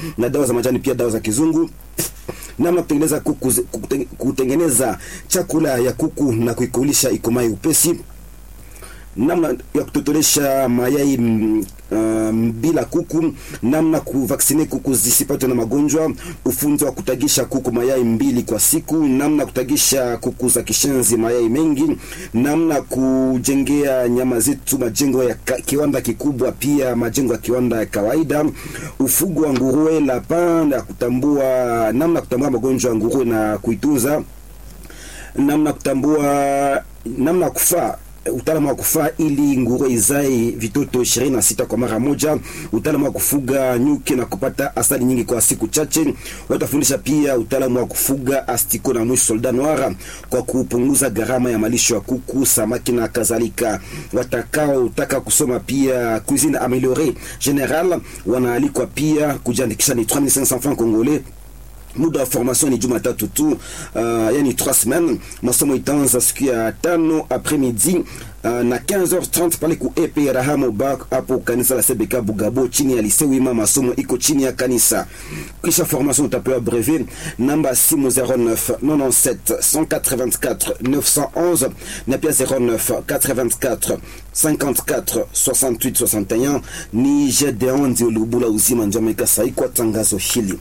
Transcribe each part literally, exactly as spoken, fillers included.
na dawa za majani pia dawa za kizungu. Namna kutengeneza kuku, kutengeneza chakula ya kuku na kuikulisha ikomai upesi. Namna ya kutotolesha mayai um, bila kuku. Namna kuvaksine kuku zisipatwe na magonjwa. Ufunzo wa kutagisha kuku mayai mbili kwa siku. Namna kutagisha kuku za kishenzi mayai mengi. Namna kujengea nyama zetu majengo ya kiwanda kikubwa, pia majengo ya kiwanda ya kawaida. Ufugo wa nguruwe lapin na kutambua namna kutambua magonjwa ya nguruwe na kuitunza. Namna kutambua namna kufaa utaalamu wa kufaa ili nguruwe izae vitoto ishirini na sita kwa mara moja. Utaalamu wa kufuga nyuki na kupata asali nyingi kwa siku chache. Watafundisha pia utaalamu wa kufuga astiko na mouche soldat noir kwa kupunguza gharama ya malisho ya kuku, samaki na kadhalika. Watakao utaka kusoma pia cuisine améliorée générale wanaalikwa pia kujiandikisha. Ni trois mille cinq cents francs congolais. Muda wa formation ni Jumatatu tu, uh, yani trois semaines. Masomo itaanza siku ya tano après-midi uh, na quinze heures trente pale ku E P Rahamo Bak hapo kanisa la C B K Bugabo chini ya Lycée Wima. Masomo iko chini ya kanisa. Kisha formation utapewa brevet. Namba simu zéro neuf quatre-vingt-dix-sept cent quatre-vingt-quatre neuf cent onze na pia zéro neuf quatre-vingt-quatre cinquante-quatre soixante-huit soixante et un. Ni Gedeon ndio lubula uzima ndio amekasa kwa tangazo hili.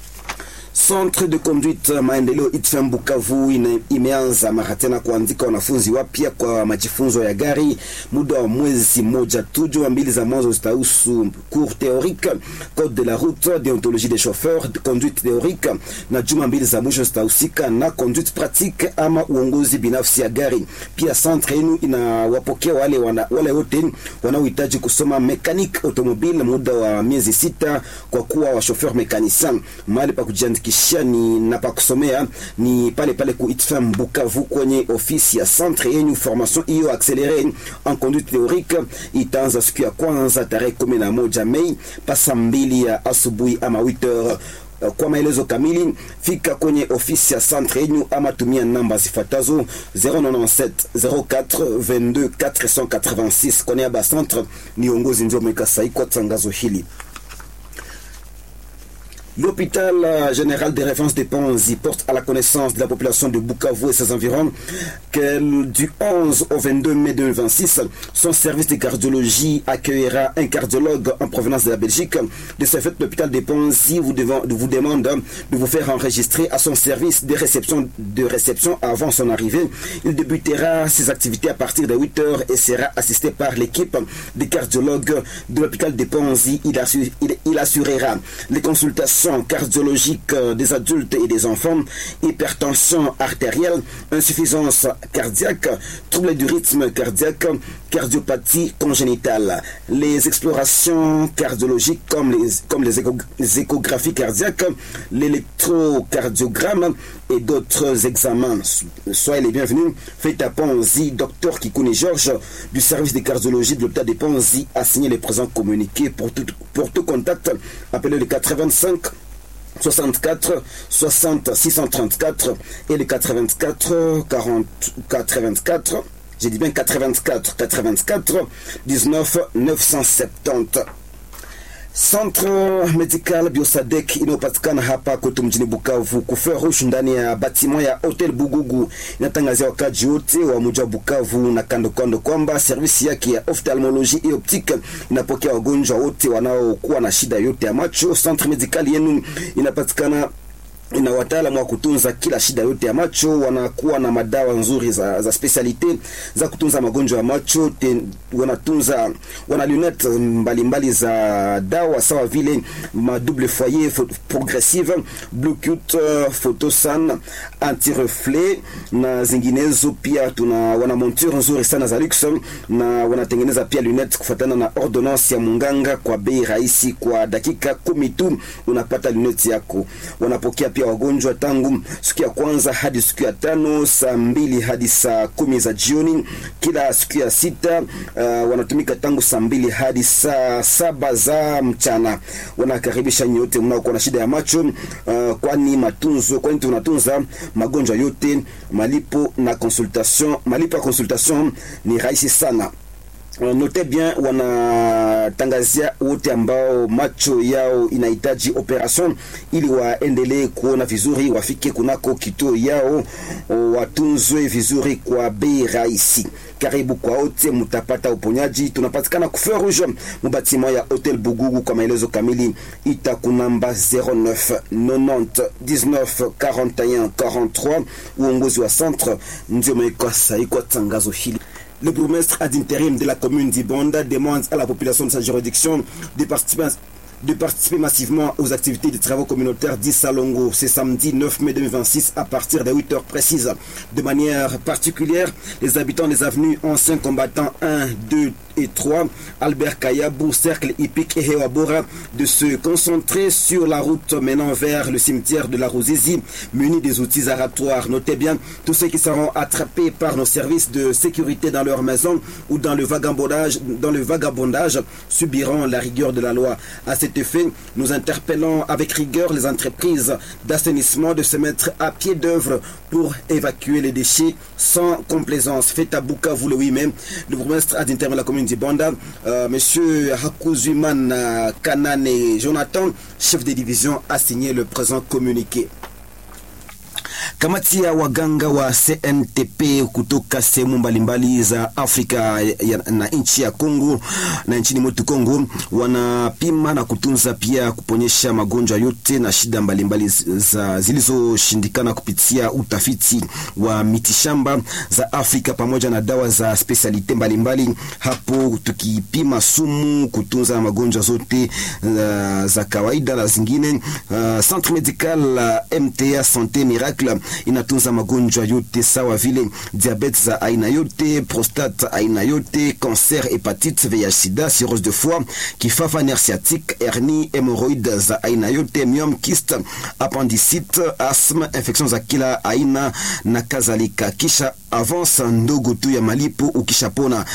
Centre de conduite maendeleo I T F E M Bukavu imeanza mara tena kuandika wanafunzi wapya kwa majifunzo ya gari. Muda wa mwezi moja tu. Juma mbili za mwanzo zitahusu cours théorique, code de la route, déontologie des chauffeurs, conduite théorique, na juma mbili za mwisho zitahusika na conduite pratique ama uongozi binafsi ya gari. Pia centre yenu inawapokea wale wana, wale wote wanaohitaji kusoma mécanique automobile muda wa miezi sita kwa kuwa wa chauffeur mécanicien. Mahali pa kujiandika kisha ni napa kusomea ni pale pale ku I T F E M Bukavu kwenye ofisi ya centre yenu. Formation hiyo accélérée en conduite théorique itaanza siku ya kwanza tarehe kumi na moja Mei pasa mbili ya asubuhi ama huit heures. Kwa maelezo kamili fika kwenye ofisi ya centre yenu ama tumia namba zifuatazo zéro neuf sept zéro quatre vingt-deux quatre cent quatre-vingt-six. Kwa niaba ya centre ni ongozi ndio mweka kwa tangazo hili. L'hôpital général de référence de Panzi porte à la connaissance de la population de Bukavu et ses environs que du onze au vingt-deux mai deux mille vingt-six, son service de cardiologie accueillera un cardiologue en provenance de la Belgique. De ce fait, l'hôpital de Panzi vous, vous demande de vous faire enregistrer à son service de réception, de réception avant son arrivée. Il débutera ses activités à partir de huit heures et sera assisté par l'équipe des cardiologues de l'hôpital de Panzi. Il, assure, il, il assurera les consultations cardiologique des adultes et des enfants, hypertension artérielle, insuffisance cardiaque, troubles du rythme cardiaque, cardiopathie congénitale. Les explorations cardiologiques comme les, comme les, écho, les échographies cardiaques, l'électrocardiogramme et d'autres examens. Soyez les bienvenus. Faites à Panzi, docteur Kikouni Georges du service de cardiologie de l'hôpital de Panzi a signé les présents communiqués. Pour tout, pour tout contact, appelez le quatre-vingt-cinq soixante-quatre soixante six cent trente-quatre et le quatre-vingt-quatre quarante quatre-vingt-quatre. J'ai dit bien quatre-vingt-quatre quatre-vingt-quatre dix-neuf neuf cent soixante-dix. Centre Medical Biosadek inayopatikana hapa kwetu mjini Bukavu kuferush ndani ya batima ya Hotel Bugugu inatangazia wakaji wote wa mji wa Bukavu na kando kando kwamba servisi yake ya ophthalmologie et optique inapokea wagonjwa wote wanaokuwa na shida yote ya macho. Centre Medical yenu inapatikana ina wataalamu wa kutunza kila shida yote ya macho. Wanakuwa na madawa nzuri za, za specialite za kutunza magonjwa ya macho. Ten, wanatunza wana lunette mbalimbali mbali za dawa sawa vile ma double foyer progressive, blue cut, photosan, anti-reflet na zinginezo. Pia tuna wana monture nzuri sana za luxe na wanatengeneza pia lunette kufuatana na ordonnance ya munganga kwa bei rahisi. Kwa dakika kumi tu unapata lunette yako. Wanapokea pia wagonjwa tangu siku ya kwanza hadi siku ya tano saa mbili hadi saa kumi za jioni. Kila siku ya sita uh, wanatumika tangu saa mbili hadi saa saba za mchana. Wanakaribisha nyote mnaokuwa na shida ya macho uh, kwani matunzo kwani tunatunza magonjwa yote. Malipo na consultation, malipo ya consultation ni rahisi sana. Note bien, wanatangazia wote ambao macho yao inahitaji operation ili waendelee kuona vizuri, wafike kunako kituo yao, watunzwe vizuri kwa bei rahisi. Karibu kwa wote, mtapata uponyaji. Tunapatikana ku Feu Rouge mubatima ya Hotel Bugugu. Kwa maelezo kamili ita kunamba zero neuf ninety dix-neuf quarante et un quarante-trois. Uongozi wa centre ndio mekosa iko tangazo hili. Le bourgmestre ad intérim de la commune d'Ibonda demande à la population de sa juridiction de participer, de participer massivement aux activités de travaux communautaires d'Issalongo ce samedi neuf mai deux mille vingt-six à partir de huit heures précises. De manière particulière, les habitants des avenues Anciens Combattants un, deux et trois, Albert Kayabou, Cercle Hippique et Hewabora, de se concentrer sur la route menant vers le cimetière de la Rosizi, munis des outils aratoires. Notez bien, tous ceux qui seront attrapés par nos services de sécurité dans leur maison ou dans le vagabondage, dans le vagabondage subiront la rigueur de la loi. À cet effet, nous interpellons avec rigueur les entreprises d'assainissement de se mettre à pied d'œuvre pour évacuer les déchets sans complaisance. Fait à Bukavu le huit mai, le bourgmestre ad intérim de la commune d'Ibonda, euh, monsieur Hakuzuman euh, Kanane Jonathan, chef de division, a signé le présent communiqué. Kamati ya waganga wa C N T P kutoka sehemu mbalimbali za Afrika ya, na nchi ya Kongo na nchini mwetu Kongo wanapima na kutunza pia kuponyesha magonjwa yote na shida mbalimbali za zilizoshindikana kupitia utafiti wa mitishamba za Afrika pamoja na dawa za specialite mbalimbali. Hapo tukipima sumu, kutunza magonjwa zote uh, za kawaida na zingine. uh, Centre Medical uh, M T A Santé Miracle inatunza magonjwa yote sawa vile diabetes za aina yote, prostate aina yote, cancer, hepatite, V I H sida, cirrhose de foie, kifafa nerf sciatique, hernie, hémorroïdes za aina yote, myome, kyste, appendicite, asthme, infection za kila aina na kadhalika. Kisha avance ndogo tu ya malipo ukishapona.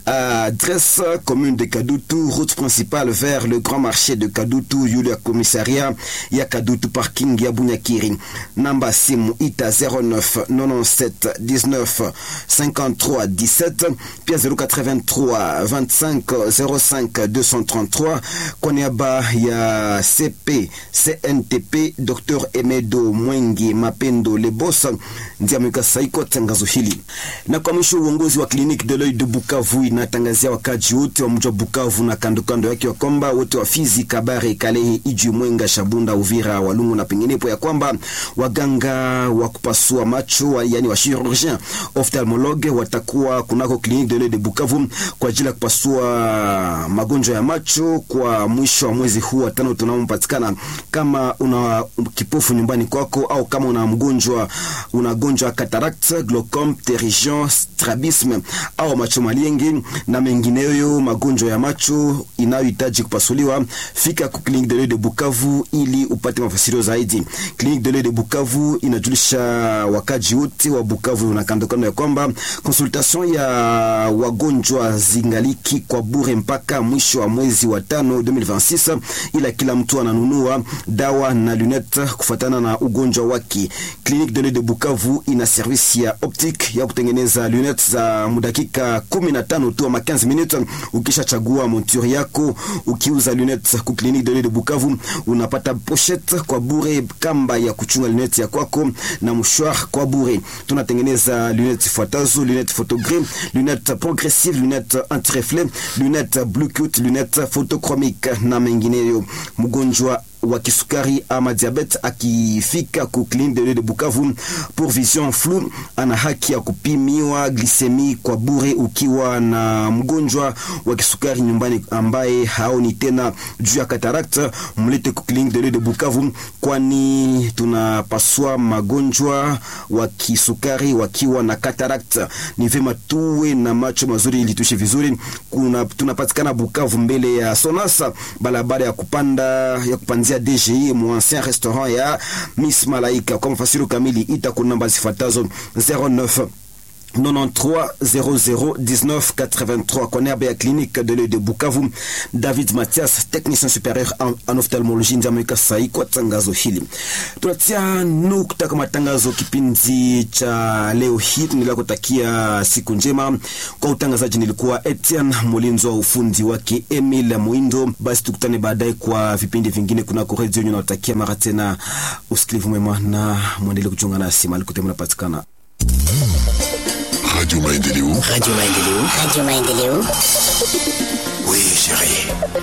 Adresse commune de Kadutu, route principale vers le grand marché de Kadutu, yule commissariat ya Kadutu, parking ya Bunyakiri. Namba simu ita zero neuf ninety-sept dix-neuf cinquante-trois dix-sept, pia zero eighty-three vingt-cinq zero cinq deux cent trente-trois. Kwa niaba ya C P C N T P Docteur Emedo Mwengi Mapendo le boss ndia mwika saiko tangazo hili. Na kwa mwisho, uongozi wa kliniki de l'œil de Bukavu inatangazia wakaji wote wa mji wa Bukavu na kando kando yake wa kwamba wote wa Fizi, Kabare, Kalehe, Iju, Mwenga, Shabunda, Uvira, Walungu na penginepo ya kwamba waganga wa kupasua macho yani wa chirurgien ophthalmologue watakuwa kunako kliniki de l'œil de Bukavu kwa ajili ya kupasua magonjwa ya macho kwa mwisho wa mwezi huu wa tano tunaompatikana. Kama una kipofu nyumbani kwako au kama una mgonjwa una gonjwa cataract, glaucome, pterygium, strabisme au macho malienge na mengineyo magonjwa ya macho inayohitaji kupasuliwa, fika ku kliniki de l'œil de Bukavu ili upate mafasirio zaidi. Kliniki de l'œil de Bukavu inajulisha wakaji wote wa Bukavu na kando kando ya kwamba consultation ya wagonjwa zingaliki kwa bure mpaka mwisho wa mwezi wa tano deux mille vingt-six, ila kila mtu ananunua dawa na lunette kufuatana na ugonjwa wake. Clinique de l'œil de Bukavu ina service ya optique ya kutengeneza lunette za mudakika kumi na tano tu ama quinze minutes. Ukishachagua monture yako ukiuza lunette ku Clinique de l'œil de Bukavu unapata pochette kwa bure, kamba ya kuchunga lunette ya kwako na mouchoir kwa bure. Tunatengeneza lunettes fuatazo: lunettes photogré, lunettes progressive, lunettes anti-reflet, lunettes blue cut, lunettes photochromique na mengineyo. Mgonjwa wa kisukari ama diabete akifika ku Clinique de l'œil de Bukavu pour vision floue ana haki ya kupimiwa glycemie kwa bure. Ukiwa na mgonjwa wa kisukari nyumbani ambaye haoni tena juu ya cataract, mlete ku Clinique de l'œil de Bukavu, kwani tunapaswa magonjwa wa kisukari wakiwa na cataract. Ni vema tuwe na macho mazuri ili tushe vizuri. Kuna tunapatikana Bukavu mbele ya Sonasa, barabara ya kupanda ya kupanzia D G I mu ancien restaurant ya Miss Malaika. Kwa mfasiru kamili ita kunamba zifatazo zero neuf quatre-vingt-treize zéro zéro dix-neuf quatre-vingt-trois. Konerbe ya clinique de l'œil de Bukavu. David Mathias, technicien supérieur en, en ophtalmologie Njamika Sai kwa tangazo hili. Tunatia nukta kama tangazo kipindi cha leo hii. Nila kutakia siku njema. Kwa utangazaji nilikuwa Etienne Mulinzo wa ufundi wake Emile Muindo. Basi tukutane baadaye kwa vipindi vingine kuna kwa radio nyuna utakia mara tena usikilivu mwema na muendelee kuchunga nasi mahali kote mnapatikana. Radio Maendeleo. Radio Maendeleo. Radio Maendeleo. Oui, chérie.